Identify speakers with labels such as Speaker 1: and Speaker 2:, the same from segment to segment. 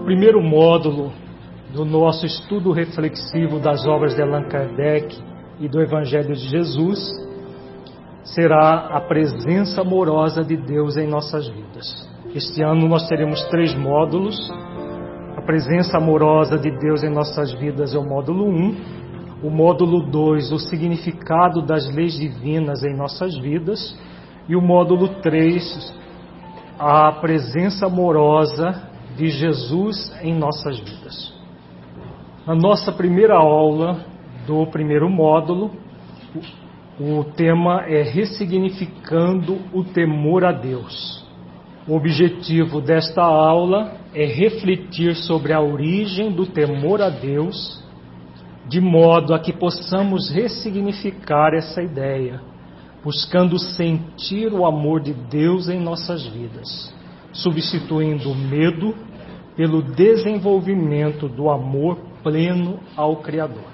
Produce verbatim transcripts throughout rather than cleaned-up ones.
Speaker 1: primeiro módulo do nosso estudo reflexivo das obras de Allan Kardec e do Evangelho de Jesus será a presença amorosa de Deus em nossas vidas. Este ano nós teremos três módulos. A presença amorosa de Deus em nossas vidas é o módulo um. O módulo dois, o significado das leis divinas em nossas vidas. E o módulo três, a presença amorosa de Jesus em nossas vidas. Na nossa primeira aula do primeiro módulo, o tema é ressignificando o temor a Deus. O objetivo desta aula é refletir sobre a origem do temor a Deus, de modo a que possamos ressignificar essa ideia, buscando sentir o amor de Deus em nossas vidas, substituindo o medo pelo desenvolvimento do amor pleno ao Criador.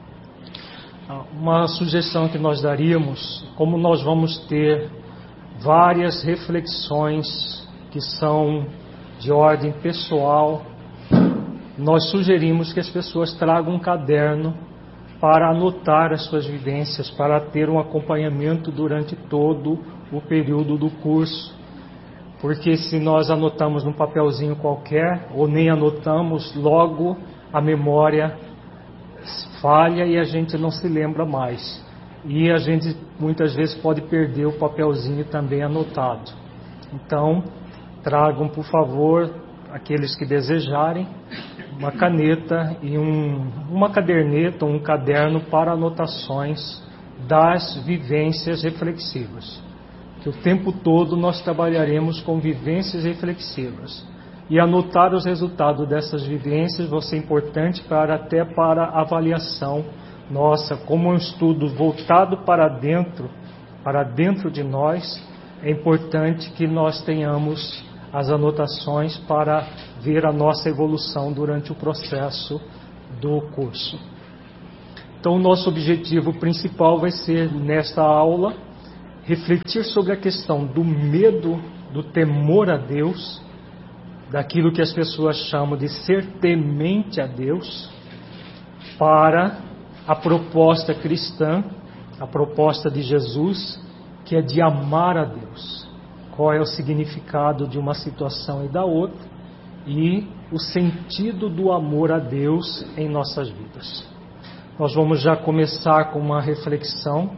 Speaker 1: Uma sugestão que nós daríamos, como nós vamos ter várias reflexões que são de ordem pessoal, nós sugerimos que as pessoas tragam um caderno para anotar as suas vivências, para ter um acompanhamento durante todo o período do curso. Porque se nós anotamos num papelzinho qualquer, ou nem anotamos, logo a memória falha e a gente não se lembra mais. E a gente muitas vezes pode perder o papelzinho também anotado. Então, tragam, por favor, aqueles que desejarem, uma caneta e um, uma caderneta, um caderno para anotações das vivências reflexivas. Que o tempo todo nós trabalharemos com vivências reflexivas. E anotar os resultados dessas vivências vai ser importante para, até para a avaliação nossa, como um estudo voltado para dentro, para dentro de nós, é importante que nós tenhamos as anotações para ver a nossa evolução durante o processo do curso. Então, o nosso objetivo principal vai ser, nesta aula, refletir sobre a questão do medo, do temor a Deus, daquilo que as pessoas chamam de ser temente a Deus, para a proposta cristã, a proposta de Jesus, que é de amar a Deus. Qual é o significado de uma situação e da outra, e o sentido do amor a Deus em nossas vidas. Nós vamos já começar com uma reflexão.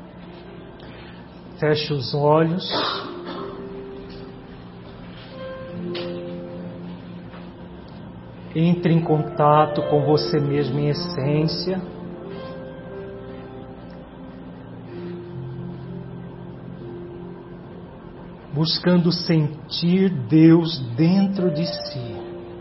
Speaker 1: Feche os olhos. Entre em contato com você mesmo em essência. Buscando sentir Deus dentro de si.